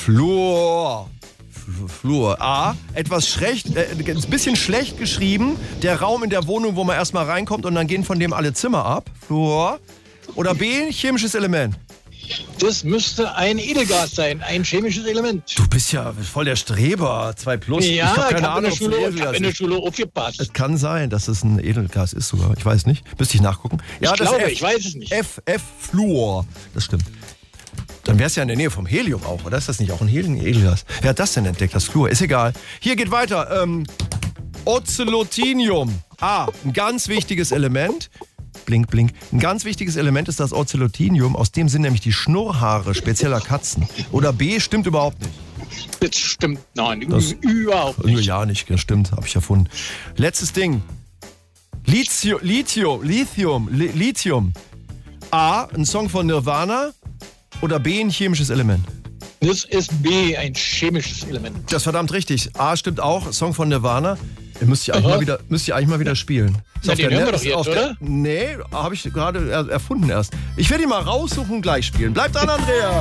Fluor. Flur. A, etwas schlecht, ein bisschen schlecht geschrieben. Der Raum in der Wohnung, wo man erstmal reinkommt und dann gehen von dem alle Zimmer ab. Fluor. Oder B, chemisches Element. Das müsste ein Edelgas sein, ein chemisches Element. Du bist ja voll der Streber. 2+. Ja, ich habe keine hab Ahnung, in der Schule aufgepasst. Es kann sein, dass es ein Edelgas ist sogar. Ich weiß nicht. Müsste ich nachgucken. Ja, ich weiß es nicht. Fluor. Das stimmt. Dann wäre es ja in der Nähe vom Helium auch, oder? Ist das nicht auch ein Edelgas? Wer hat das denn entdeckt, das Fluor? Ist egal. Hier geht weiter. Ozelotinium. A, ein ganz wichtiges Element. Blink, blink. Ein ganz wichtiges Element ist das Ozelotinium. Aus dem sind nämlich die Schnurrhaare spezieller Katzen. Oder B, stimmt überhaupt nicht. Das stimmt, nein, überhaupt nicht. Ja, nicht, das stimmt, habe ich erfunden. Letztes Ding. Lithium. A, ein Song von Nirvana. Oder B, ein chemisches Element? Das ist B, ein chemisches Element. Das ist verdammt richtig. A stimmt auch, Song von Nirvana. Müsst ihr eigentlich mal wieder spielen. Na, den hören wir doch jetzt, oder? Nee, habe ich gerade erfunden erst. Ich werde ihn mal raussuchen und gleich spielen. Bleibt dran, Andrea!